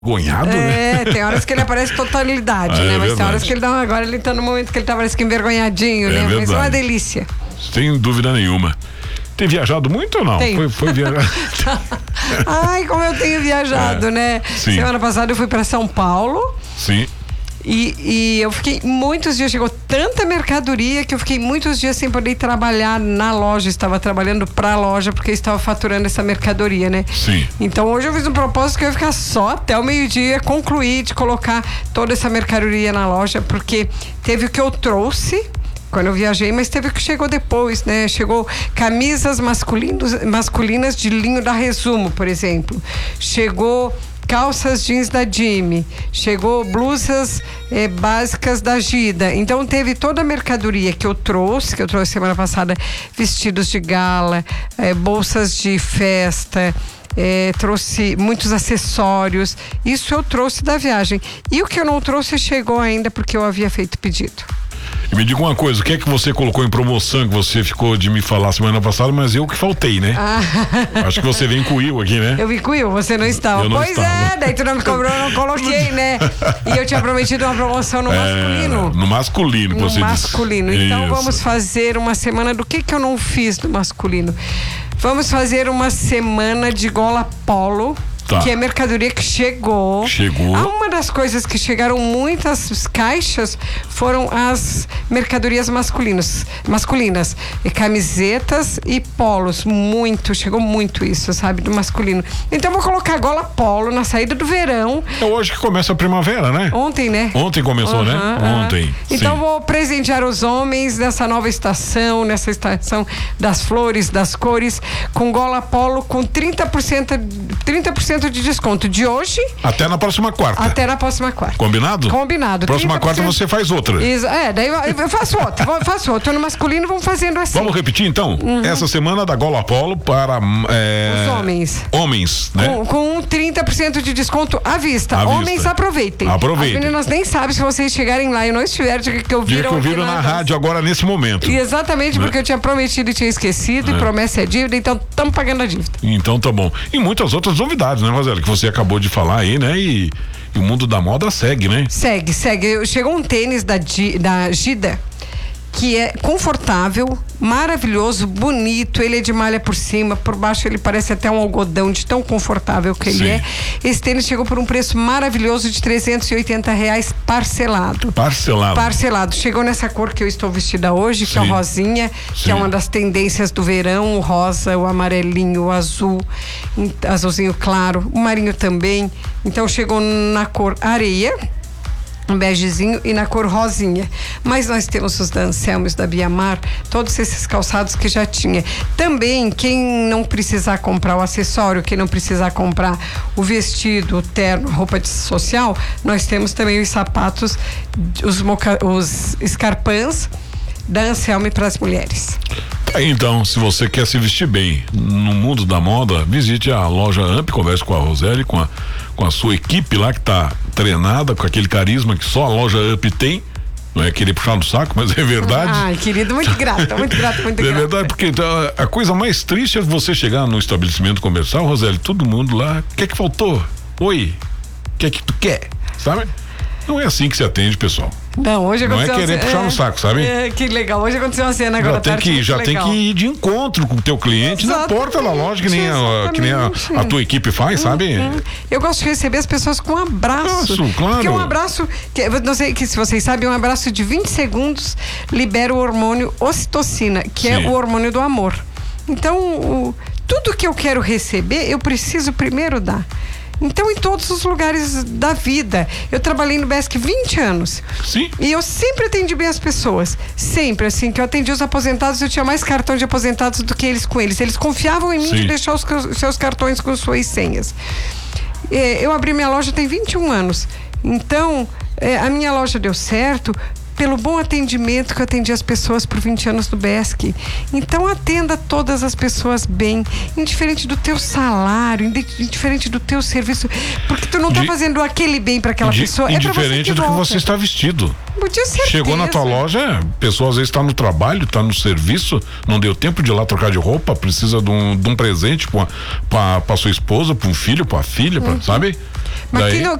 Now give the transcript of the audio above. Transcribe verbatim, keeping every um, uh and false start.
Envergonhado, né? É, tem horas que ele aparece totalidade, ah, né? É Mas verdade. tem horas que ele dá uma, agora ele tá no momento que ele tá parece que envergonhadinho, É né? verdade. Mas é uma delícia. Sem dúvida nenhuma. Tem viajado muito ou não? Tenho. Foi, foi viajar. Ai, como eu tenho viajado, É, né? sim. Semana passada eu fui pra São Paulo. Sim. E, e eu fiquei muitos dias, chegou tanta mercadoria que eu fiquei muitos dias sem poder trabalhar na loja. Estava trabalhando pra loja porque eu estava faturando essa mercadoria, né? Sim. Então hoje eu fiz um propósito que eu ia ficar só até o meio-dia, concluir de colocar toda essa mercadoria na loja, porque teve o que eu trouxe quando eu viajei, mas teve o que chegou depois, né? Chegou camisas masculinos, masculinas de linho da Resumo, por exemplo. Chegou calças jeans da Jimmy, chegou blusas eh, básicas da Gida. Então teve toda a mercadoria que eu trouxe, que eu trouxe semana passada, vestidos de gala, eh, bolsas de festa, eh, trouxe muitos acessórios. Isso eu trouxe da viagem. E o que eu não trouxe chegou ainda porque eu havia feito pedido. E me diga uma coisa, o que é que você colocou em promoção que você ficou de me falar semana passada, mas eu que faltei, né? Ah. Acho que você vem com o Will aqui, né? Eu vim com o Will, você não estava. Eu não pois estava. é, daí tu não me cobrou, eu não coloquei, né? E eu tinha prometido uma promoção no É, masculino. no masculino, No você masculino. disse. Então Isso. vamos fazer uma semana do que que eu não fiz no masculino. Vamos fazer uma semana de gola polo. Tá. Que é mercadoria que chegou. Chegou. Ah, uma das coisas que chegaram muitas caixas foram as mercadorias masculinas, masculinas, e camisetas e polos, muito, chegou muito isso, sabe, do masculino. Então vou colocar gola polo na saída do verão. É hoje que começa a primavera, né? Ontem, né? Ontem começou, Uhum, né? uhum. Ontem. Então sim. vou presentear os homens nessa nova estação, nessa estação das flores, das cores, com gola polo com trinta por cento, trinta por cento de desconto de hoje Até na próxima quarta. até na próxima quarta. Combinado? Combinado. Próxima trinta por cento. quarta você faz outra. Isso, é, daí eu, eu faço outra, vou- faço outra. No masculino vamos fazendo assim. Vamos repetir então? Essa semana da Gola Polo para é, Os homens. Homens, né? Com, com trinta por cento de desconto à vista. À Homens, vista. aproveitem. Aproveitem. As meninas nem sabem se vocês chegarem lá e não estiverem, diga que eu Dia viram que eu aqui viro na na- rádio agora nesse momento. E exatamente Né? porque eu tinha prometido e tinha esquecido, e promessa é dívida, então estamos pagando a dívida. Então tá bom. E muitas outras novidades, né, Roseli? Que você acabou de falar aí, né? E, e o mundo da moda segue, né? Segue, segue. Chegou um tênis da, Gi- da Gida, que é confortável, maravilhoso, bonito. Ele é de malha por cima, por baixo ele parece até um algodão de tão confortável que ele Sim. é. Esse tênis chegou por um preço maravilhoso de trezentos e oitenta reais parcelado. Parcelado. Parcelado. Chegou nessa cor que eu estou vestida hoje, que é o Sim. rosinha, que Sim. é uma das tendências do verão, o rosa, o amarelinho, o azul, em- azulzinho claro, o marinho também. Então chegou na cor areia, um begezinho, e na cor rosinha. Mas nós temos os da Anselmo e os da Biamar, todos esses calçados que já tinha. Também, quem não precisar comprar o acessório, quem não precisar comprar o vestido, o terno, a roupa de social, nós temos também os sapatos, os, moca, os escarpãs da Anselmo para as mulheres. Aí, então, se você quer se vestir bem no mundo da moda, visite a loja Amp, converse com a Roseli, com a, com a sua equipe lá que tá treinada, com aquele carisma que só a loja Amp tem. Não é querer puxar no saco, mas é verdade. Ai, querido, muito grata, muito grata, muito É grata. verdade, porque então, a coisa mais triste é você chegar no estabelecimento comercial, Roseli, todo mundo lá, o que é que faltou? Oi, o que é que tu quer? Sabe? Não é assim que se atende, pessoal. Não, hoje Não é aconteceu querer uma puxar cena- no saco, sabe? É, que legal. Hoje aconteceu uma cena agora Já à tem tarde, que, muito já tem legal. que ir de encontro com o teu cliente na Exatamente, porta da loja, que nem a, que nem a, a tua equipe faz, sabe? Eu gosto de receber as pessoas com um abraço. Isso, claro. Porque um abraço, que, eu não sei que se vocês sabem, um abraço de vinte segundos libera o hormônio ocitocina, que é Sim. o hormônio do amor. Então, o, tudo que eu quero receber, eu preciso primeiro dar. Então, em todos os lugares da vida. Eu trabalhei no B E S C vinte anos. Sim. E eu sempre atendi bem as pessoas. Sempre, assim, que eu atendi os aposentados, eu tinha mais cartão de aposentados do que eles com eles. Eles confiavam em mim Sim. de deixar os ca- seus cartões com suas senhas. É, eu abri minha loja tem vinte e um anos. Então, é, a minha loja deu certo pelo bom atendimento que eu atendi as pessoas por vinte anos do BESC. Então atenda todas as pessoas bem, indiferente do teu salário, indiferente do teu serviço, porque tu não tá fazendo aquele bem para aquela pessoa, é pra você indiferente do que você está vestido. Podia ser. Chegou na tua loja, a pessoa às vezes está no trabalho, está no serviço, não deu tempo de ir lá trocar de roupa, precisa de um, de um presente para sua esposa, para um filho, para a filha, pra, uhum. sabe? Mas Daí... que não,